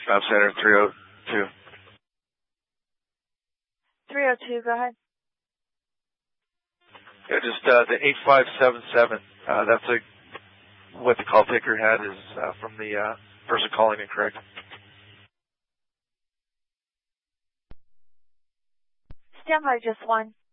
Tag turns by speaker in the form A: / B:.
A: Dispatch Center 302.
B: 302, go ahead.
A: Yeah, just the 8577. That's what the call taker had is from the person calling incorrect.
B: Stand by just one.